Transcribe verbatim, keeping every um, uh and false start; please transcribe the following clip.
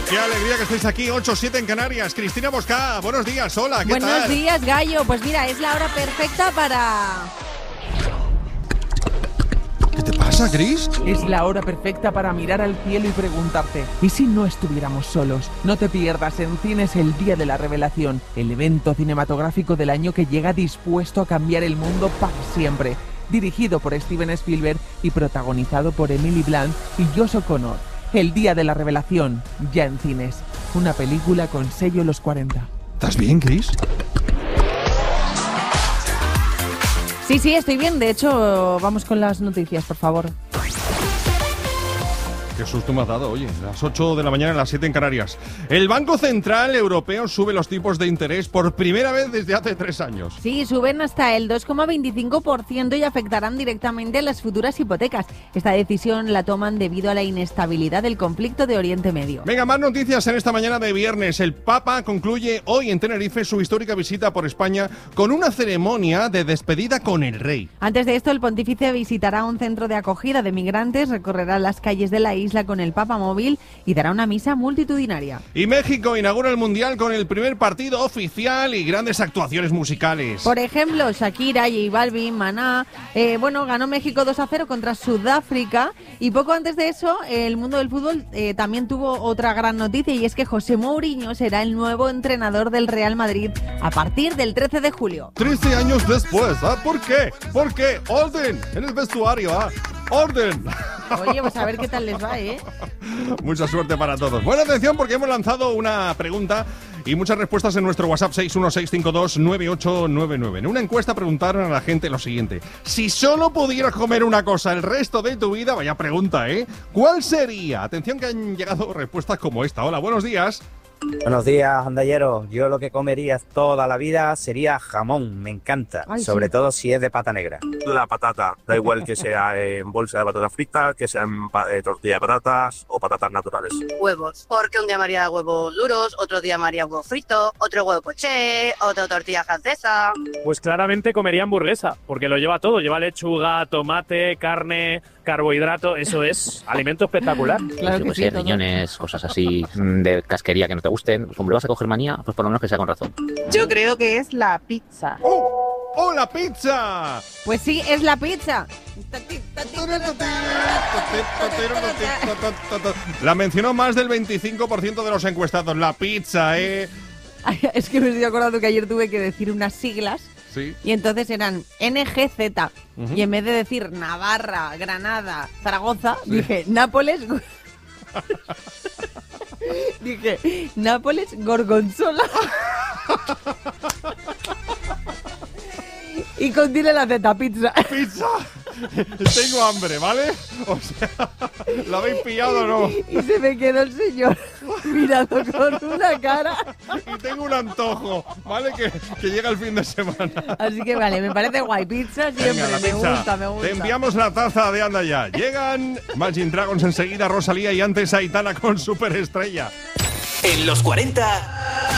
Qué alegría que estéis aquí, ocho siete en Canarias. Cristina Mosca, buenos días, hola, ¿qué buenos tal? Buenos días, Gallo. Pues mira, es la hora perfecta para... ¿Qué te pasa, Cris? Es la hora perfecta para mirar al cielo y preguntarte, ¿y si no estuviéramos solos? No te pierdas en Cines el Día de la Revelación, el evento cinematográfico del año que llega dispuesto a cambiar el mundo para siempre. Dirigido por Steven Spielberg y protagonizado por Emily Blunt y Josh O'Connor. El Día de la Revelación, ya en cines. Una película con sello Los cuarenta. ¿Estás bien, Cris? Sí, sí, estoy bien. De hecho, vamos con las noticias, por favor. Qué susto me has dado, oye, las ocho de la mañana, las siete en Canarias. El Banco Central Europeo sube los tipos de interés por primera vez desde hace tres años. Sí, suben hasta el dos coma veinticinco por ciento y afectarán directamente a las futuras hipotecas. Esta decisión la toman debido a la inestabilidad del conflicto de Oriente Medio. Venga, más noticias en esta mañana de viernes. El Papa concluye hoy en Tenerife su histórica visita por España con una ceremonia de despedida con el rey. Antes de esto, el pontífice visitará un centro de acogida de migrantes, recorrerá las calles de la isla con el Papa móvil y dará una misa multitudinaria. Y México inaugura el Mundial con el primer partido oficial y grandes actuaciones musicales. Por ejemplo, Shakira, J Balvin, Maná. Eh, bueno, ganó México dos a cero contra Sudáfrica y poco antes de eso, el mundo del fútbol eh, también tuvo otra gran noticia y es que José Mourinho será el nuevo entrenador del Real Madrid a partir del trece de julio. trece años después, ¿ah? ¿Por qué? ¿Por qué? Orden en el vestuario, ¿ah? ¡Orden! Oye, pues a ver qué tal les va, ¿eh? Mucha suerte para todos. Buena atención porque hemos lanzado una pregunta y muchas respuestas en nuestro WhatsApp seis uno seis cinco dos nueve ocho nueve nueve. En una encuesta preguntaron a la gente lo siguiente. Si solo pudieras comer una cosa el resto de tu vida, vaya pregunta, ¿eh? ¿Cuál sería? Atención que han llegado respuestas como esta. Hola, buenos días. Buenos días, andalleros. Yo lo que comería toda la vida sería jamón, me encanta, Ay, sobre sí. todo si es de pata negra. La patata, da igual que sea en bolsa de patatas fritas, que sea en pa- eh, tortilla de patatas o patatas naturales. Huevos, porque un día me haría huevos duros, otro día me haría huevo frito, otro huevo poché, otra tortilla francesa. Pues claramente comería hamburguesa, porque lo lleva todo, lleva lechuga, tomate, carne, carbohidrato, eso es alimento espectacular. Claro yo que que sí, sé, todo. riñones, cosas así mm, de casquería que no te gusten. Pues hombre, vas a coger manía, pues por lo menos que sea con razón. Yo creo que es la pizza. ¡Oh! ¡Oh, la pizza! Pues sí, es la pizza. La mencionó más del veinticinco por ciento de los encuestados. La pizza, ¿eh? Ay, es que me estoy acordando que ayer tuve que decir unas siglas Sí. y entonces eran N G Z Ujú. y en vez de decir Navarra, Granada, Zaragoza, dije Nápoles. Dije Nápoles Gorgonzola. Y contiene la Z, pizza. ¡Pizza! Tengo hambre, ¿vale? O sea, ¿la habéis pillado o no? Y se me quedó el señor mirando con una cara. Y tengo un antojo, ¿vale? Que, que llega el fin de semana. Así que vale, me parece guay. Pizza siempre, Venga, la me pizza. gusta, me gusta. Te enviamos la taza de Anda Ya. Llegan Imagine Dragons enseguida, Rosalía y antes Aitana con Superestrella. En los cuarenta...